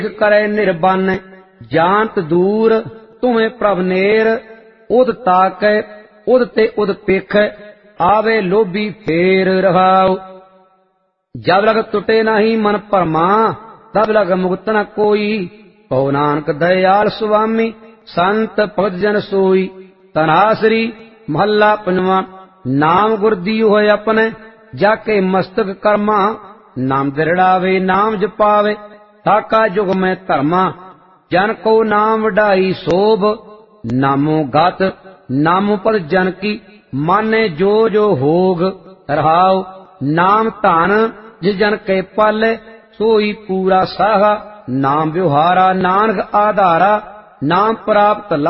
करे निर्बन जानत दूर तुमें प्रभ नेर उद ताकै उद ते उद पेख आवे लोभी फेर रहाओ। जब लग टुटे नहीं मन भरमा तब लग मुक्त न कोई कहो नानक दयाल स्वामी संत भगत जन सोई। तनासरी महला पंजवा नाम गुर दियो है अपने जाके मस्तक कर्मा नाम दृढ़ावे नाम जपावे ताका जुग में धर्मा। जन को नाम वडाई शोभ नामो गत नामो पद जन की माने जो जो होग रहाओ। नाम धन जिस जन के पाले सोई पूरा साहा नाम व्यवहारा नानक आधारा नाम प्राप्त